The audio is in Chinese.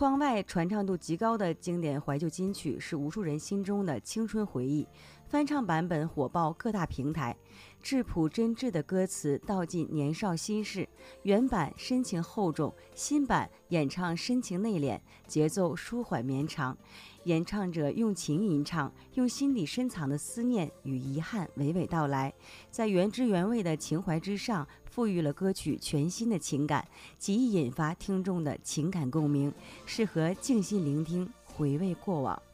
窗外传唱度极高的经典怀旧金曲，是无数人心中的青春回忆。翻唱版本火爆各大平台，质朴真挚的歌词道尽年少心事，原版深情厚重，新版演唱深情内敛，节奏舒缓绵长。演唱者用情吟唱，用心底深藏的思念与遗憾娓娓道来，在原汁原味的情怀之上，赋予了歌曲全新的情感，极易引发听众的情感共鸣，适合静心聆听，回味过往。